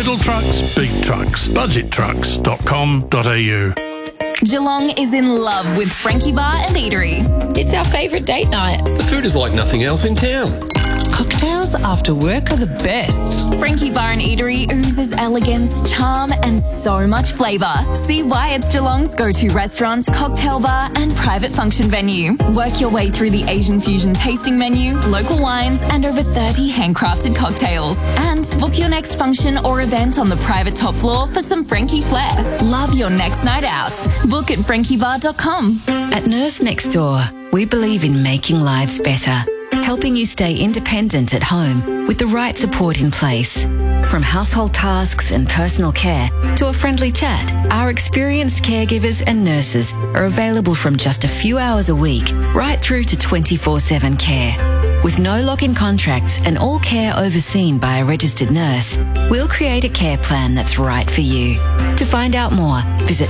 Little trucks, big trucks. Budgettrucks.com.au. Geelong is in love with Frankie Bar and Eatery. It's our favourite date night. The food is like nothing else in town. Cocktails after work are the best. Frankie Bar and Eatery oozes elegance, charm and so much flavour. See why it's Geelong's go-to restaurant, cocktail bar and private function venue. Work your way through the Asian fusion tasting menu, local wines and over 30 handcrafted cocktails. And book your next function or event on the private top floor for some Frankie flair. Love your next night out. Book at frankiebar.com. At Nurse Next Door, we believe in making lives better, helping you stay independent at home with the right support in place. From household tasks and personal care to a friendly chat, our experienced caregivers and nurses are available from just a few hours a week right through to 24/7 care. With no lock-in contracts and all care overseen by a registered nurse, we'll create a care plan that's right for you. To find out more, visit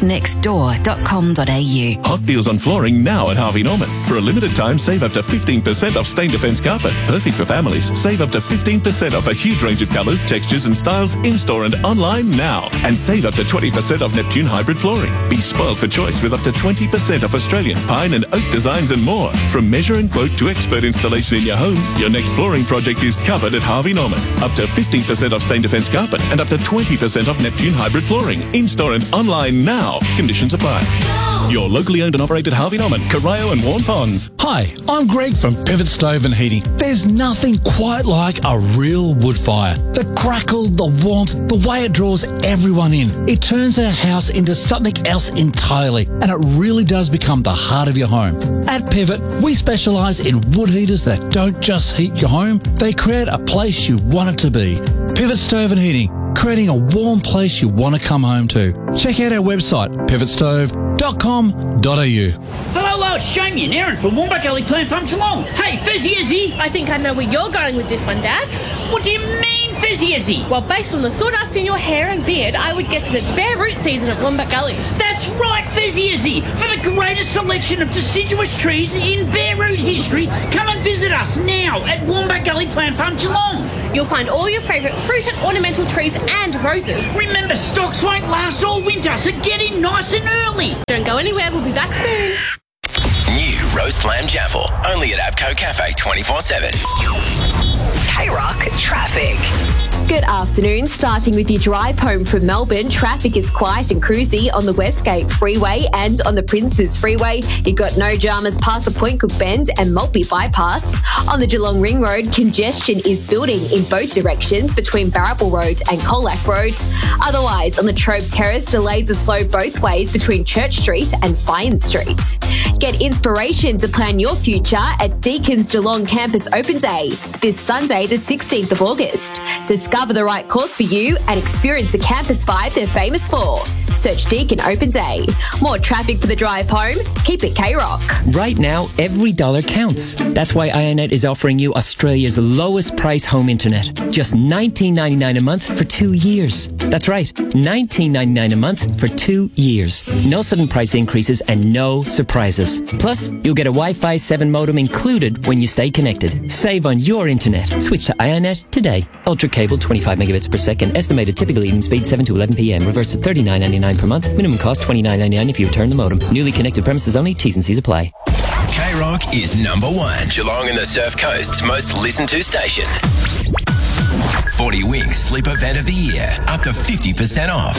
nursenextdoor.com.au. Hot deals on flooring now at Harvey Norman. For a limited time, save up to 15% off Stain Defence carpet. Perfect for families. Save up to 15% off a huge range of colours, textures and styles in-store and online now. And save up to 20% off Neptune hybrid flooring. Be spoiled for choice with up to 20% off Australian pine and oak designs and more. From measure and quote to expert installation in your home, your next flooring project is covered at Harvey Norman. Up to 15% off Stain Defence carpet and up to 20% off Neptune hybrid flooring. In-store and online now. Conditions apply. Your locally owned and operated Harvey Norman, Corio and Warn Ponds. Hi, I'm Greg from Pivot Stove and Heating. There's nothing quite like a real wood fire. The crackle, the warmth, the way it draws everyone in. It turns our house into something else entirely, and it really does become the heart of your home. At Pivot, we specialise in wood heaters that don't just heat your home, they create a place you want it to be. Pivot Stove and Heating, creating a warm place you want to come home to. Check out our website, pivotstove.com.au. Hello, it's Jamie and Aaron from Wombat Gully Plant Farm Geelong. Hey, Fezzy Izzy. I think I know where you're going with this one, Dad. What do you mean, Fezzy Izzy? Well, based on the sawdust in your hair and beard, I would guess that it's bare root season at Wombat Gully. That's right, Fezzy Izzy. For the greatest selection of deciduous trees in bare root history, come and visit us now at Wombat Gully Plant Farm Geelong. You'll find all your favourite fruit and ornamental trees and roses. Remember, stocks won't last all winter, so get in nice and early. Don't go anywhere, we'll be back soon. New roast lamb jaffle, only at Abco Cafe 24/7. K-Rock traffic. Good afternoon. Starting with your drive home from Melbourne, traffic is quiet and cruisy on the Westgate Freeway and on the Princes Freeway. You've got no dramas past the Point Cook Bend and Maltby Bypass. On the Geelong Ring Road, congestion is building in both directions between Barrable Road and Colac Road. Otherwise, on the Trove Terrace, delays are slow both ways between Church Street and Fyne Street. Get inspiration to plan your future at Deacon's Geelong Campus Open Day this Sunday, the 16th of August. Discover the right course for you and experience the campus vibe they're famous for. Search Deakin Open Day. More traffic for the drive home? Keep it K-Rock. Right now, every dollar counts. That's why Ionet is offering you Australia's lowest price home internet. Just $19.99 a month for 2 years. That's right, $19.99 a month for 2 years. No sudden price increases and no surprises. Plus, you'll get a Wi-Fi 7 modem included when you stay connected. Save on your internet. Switch to Ionet today. Ultra cable 25 megabits per second. Estimated typical evening speed 7 to 11 p.m. Reverse at $39.99 per month. Minimum cost $29.99 if you return the modem. Newly connected premises only. T's and C's apply. K-Rock is number one. Geelong and the Surf Coast's most listened to station. 40 Winks Sleep Event of the Year. Up to 50% off.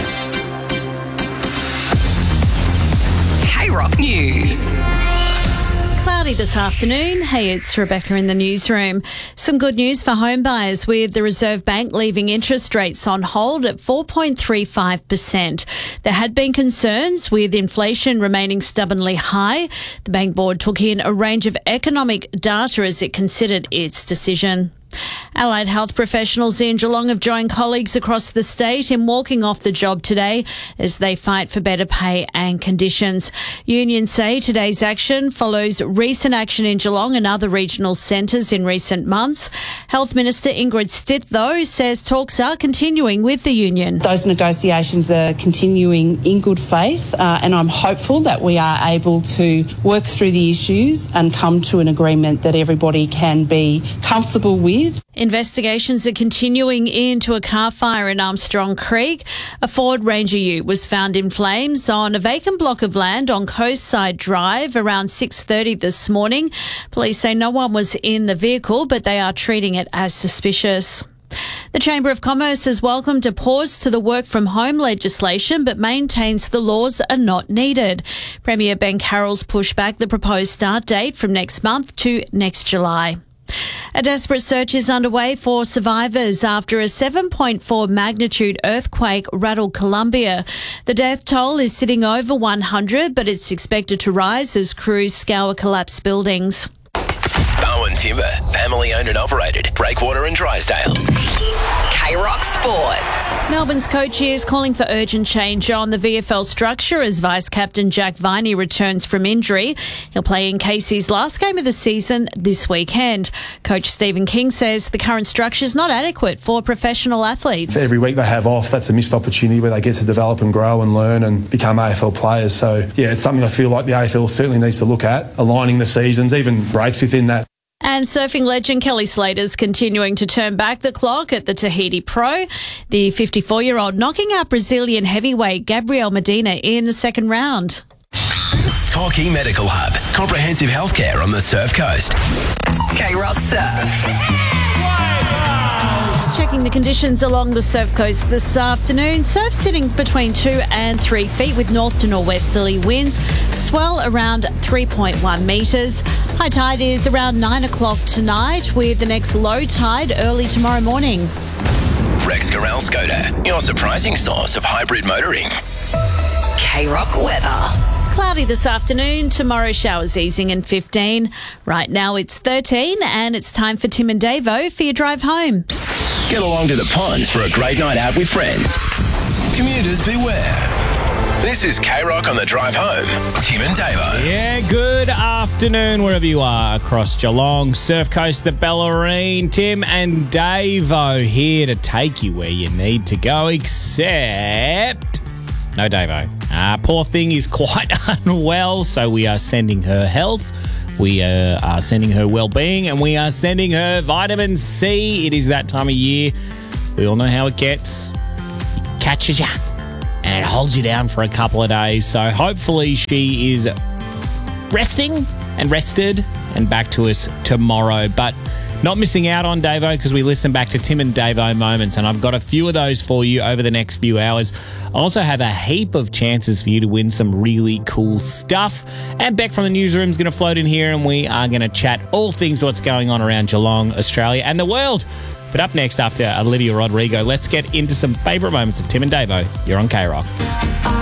K-Rock News. Cloudy this afternoon. Hey, it's Rebecca in the newsroom. Some good news for home buyers with the Reserve Bank leaving interest rates on hold at 4.35%. There had been concerns with inflation remaining stubbornly high. The Bank Board took in a range of economic data as it considered its decision. Allied health professionals in Geelong have joined colleagues across the state in walking off the job today as they fight for better pay and conditions. Unions say today's action follows recent action in Geelong and other regional centres in recent months. Health Minister Ingrid Stitt, though, says talks are continuing with the union. Those negotiations are continuing in good faith, and I'm hopeful that we are able to work through the issues and come to an agreement that everybody can be comfortable with with. Investigations are continuing into a car fire in Armstrong Creek. A Ford Ranger ute was found in flames on a vacant block of land on Coastside Drive around 6:30 this morning. Police say no one was in the vehicle, but they are treating it as suspicious. The Chamber of Commerce has welcomed a pause to the work from home legislation but maintains the laws are not needed. Premier Ben Carroll's pushed back the proposed start date from next month to next July. A desperate search is underway for survivors after a 7.4 magnitude earthquake rattled Colombia. The death toll is sitting over 100, but it's expected to rise as crews scour collapsed buildings. Bowen Timber, family owned and operated. Breakwater and Drysdale. K-Rock Sport. Melbourne's coach is calling for urgent change on the VFL structure as Vice-Captain Jack Viney returns from injury. He'll play in Casey's last game of the season this weekend. Coach Stephen King says the current structure is not adequate for professional athletes. Every week they have off, that's a missed opportunity where they get to develop and grow and learn and become AFL players. So, yeah, it's something I feel like the AFL certainly needs to look at, aligning the seasons, even breaks within that. And surfing legend Kelly Slater's continuing to turn back the clock at the Tahiti Pro. The 54-year-old knocking out Brazilian heavyweight Gabriel Medina in the second round. Torquay Medical Hub. Comprehensive healthcare on the Surf Coast. K-Rock Surf. Checking the conditions along the Surf Coast this afternoon. Surf sitting between 2 and 3 feet with north to northwesterly winds. Swell around 3.1 metres. High tide is around 9 o'clock tonight with the next low tide early tomorrow morning. Rex Corral Skoda, your surprising source of hybrid motoring. K-Rock weather. Cloudy this afternoon. Tomorrow showers easing in 15. Right now it's 13 and it's time for Tim and Davo for your drive home. Get along to the ponds for a great night out with friends. Commuters beware. This is K-Rock on the drive home. Tim and Davo. Yeah, good afternoon wherever you are across Geelong, Surf Coast, the Bellarine. Tim and Davo here to take you where you need to go, except no Davo. Poor thing is quite unwell, so we are sending her health. We are sending her well-being, and we are sending her vitamin C. It is that time of year. We all know how it gets. It catches you, and it holds you down for a couple of days. So hopefully she is resting and rested and back to us tomorrow. But not missing out on Davo because we listen back to Tim and Davo moments, and I've got a few of those for you over the next few hours. I also have a heap of chances for you to win some really cool stuff. And Beck from the newsroom is going to float in here, and we are going to chat all things what's going on around Geelong, Australia, and the world. But up next, after Olivia Rodrigo, let's get into some favourite moments of Tim and Davo. You're on K-Rock.